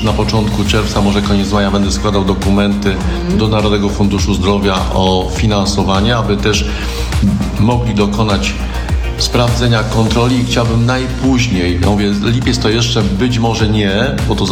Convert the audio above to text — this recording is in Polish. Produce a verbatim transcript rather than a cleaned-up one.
już na początku czerwca, może koniec maja będę składał dokumenty do Narodowego Funduszu Zdrowia o finansowanie, aby też mogli dokonać sprawdzenia kontroli i chciałbym najpóźniej, ja mówię, lipiec to jeszcze być może nie, bo to